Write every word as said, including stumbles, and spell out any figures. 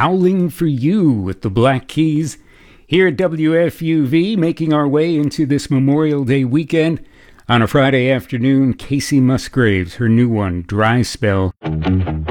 Howling for You with the Black Keys. Here at W F U V, making our way into this Memorial Day weekend. On a Friday afternoon, Kacey Musgraves, her new one, Dry Spell.